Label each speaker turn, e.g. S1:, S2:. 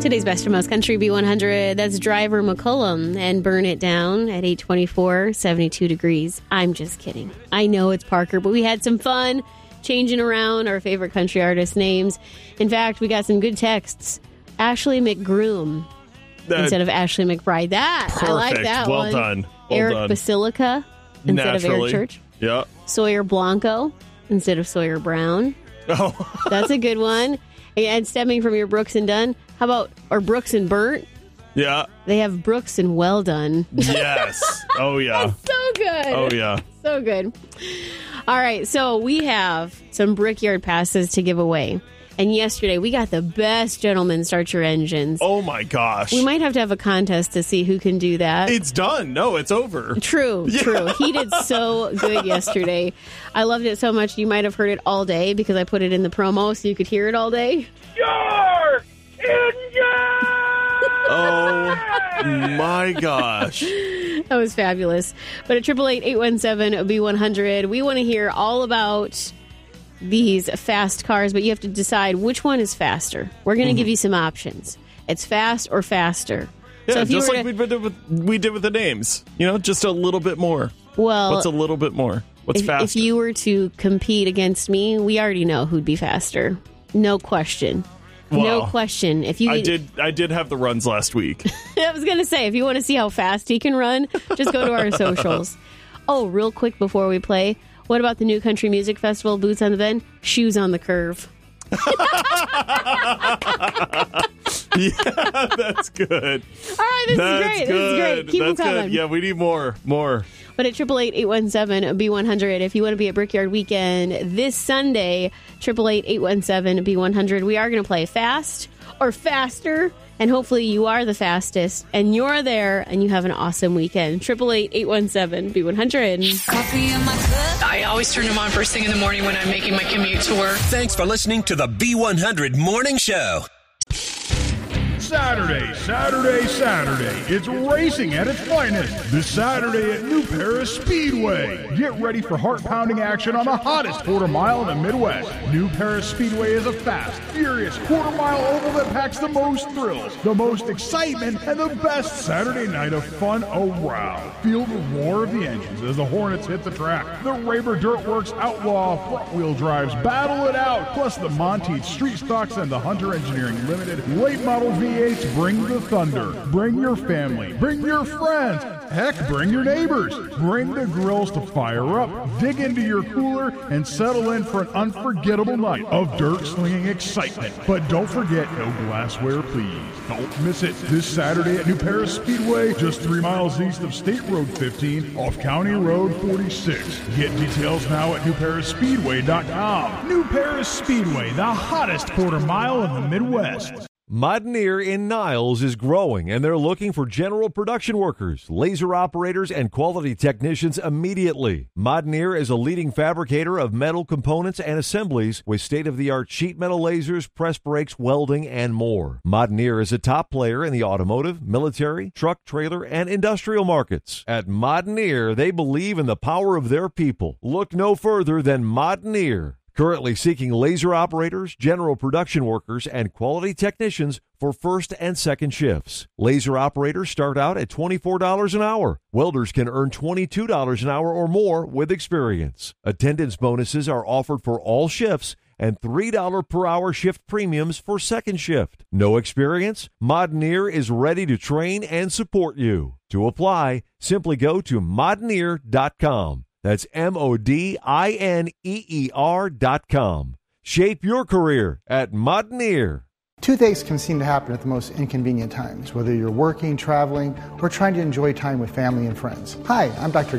S1: Today's Best of Most Country B100, that's Driver McCullum and Burn It Down at 8:24, 72 degrees. I'm just kidding. I know it's Parker, but we had some fun changing around our favorite country artist names. In fact, we got some good texts. Ashley McGroom instead of Ashley McBride.
S2: Perfect.
S1: I like that
S2: well
S1: one.
S2: Done. Well
S1: Eric
S2: done.
S1: Basilica instead of Eric Church.
S2: Yeah.
S1: Sawyer Blanco instead of Sawyer Brown.
S2: Oh.
S1: That's a good one. And stemming from your Brooks and Dunn, how about, or Brooks and Burnt?
S2: Yeah.
S1: They have Brooks and Well Done.
S2: Yes. Oh, yeah.
S1: That's so good.
S2: Oh, yeah.
S1: So good. All right, so we have some Brickyard passes to give away. And yesterday, we got the best Gentlemen Start Your Engines.
S2: Oh, my gosh.
S1: We might have to have a contest to see who can do that.
S2: It's done. No, it's over.
S1: True. He did so good yesterday. I loved it so much. You might have heard it all day because I put it in the promo so you could hear it all day.
S3: Your engine!
S2: Oh, my gosh.
S1: That was fabulous. But at 888-817-B100, we want to hear all about these fast cars, but you have to decide which one is faster. We're going to give you some options. It's fast or faster.
S2: Yeah,
S1: so if
S2: just
S1: you
S2: like we did with the names. You know, just a little bit more.
S1: Well,
S2: what's a little bit more? What's faster?
S1: If you were to compete against me, we already know who'd be faster. No question.
S2: Well,
S1: no question. If you
S2: I did have the runs last week.
S1: I was going to say, if you want to see how fast he can run, just go to our socials. Oh, real quick before we play, what about the New Country Music Festival, Boots on the Bend, Shoes on the Curve?
S2: Yeah, that's good.
S1: All right, this is great. This is great. Keep them coming.
S2: Good. Yeah, we need more.
S1: But at 888-817-B100, if you want to be at Brickyard Weekend this Sunday, 888-817-B100, we are going to play fast or faster. And hopefully you are the fastest, and you're there, and you have an awesome weekend. 888-817-B100.
S4: Coffee in my cup.
S5: I always turn them on first thing in the morning when I'm making my commute to work.
S6: Thanks for listening to the B100 Morning Show.
S7: Saturday. It's racing at its finest. This Saturday at New Paris Speedway. Get ready for heart-pounding action on the hottest quarter mile in the Midwest. New Paris Speedway is a fast, furious quarter-mile oval that packs the most thrills, the most excitement, and the best Saturday night of fun around. Feel the roar of the engines as the Hornets hit the track. The Raber Dirtworks Outlaw front-wheel drives battle it out, plus the Monteith Street Stocks and the Hunter Engineering Limited late model V8s bring the thunder. Bring your family. Bring your friends. Heck, bring your neighbors. Bring the grills to fire up. Dig into your cooler and settle in for an unforgettable night of dirt-slinging excitement. But don't forget, no glassware, please. Don't miss it this Saturday at New Paris Speedway, just 3 miles east of State Road 15 off County Road 46. Get details now at newparisspeedway.com. New Paris Speedway, the hottest quarter mile in the Midwest.
S8: Modneer in Niles is growing, and they're looking for general production workers, laser operators, and quality technicians immediately. Modneer is a leading fabricator of metal components and assemblies with state-of-the-art sheet metal lasers, press brakes, welding, and more. Modneer is a top player in the automotive, military, truck, trailer, and industrial markets. At Modneer, they believe in the power of their people. Look no further than Modneer. Currently seeking laser operators, general production workers, and quality technicians for first and second shifts. Laser operators start out at $24 an hour. Welders can earn $22 an hour or more with experience. Attendance bonuses are offered for all shifts and $3 per hour shift premiums for second shift. No experience? Modneer is ready to train and support you. To apply, simply go to modneer.com. That's MODINEER.com. Shape your career at Modneer.
S9: Toothaches can seem to happen at the most inconvenient times, whether you're working, traveling, or trying to enjoy time with family and friends. Hi, I'm Dr.